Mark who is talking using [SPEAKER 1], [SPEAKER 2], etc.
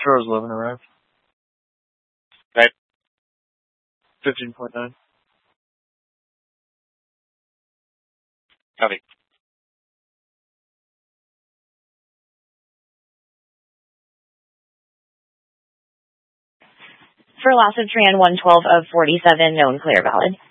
[SPEAKER 1] Charles 11 arrived.
[SPEAKER 2] Right.
[SPEAKER 1] 15.9.
[SPEAKER 2] Copy.
[SPEAKER 3] For loss of Tran 112 of 47, known clear valid.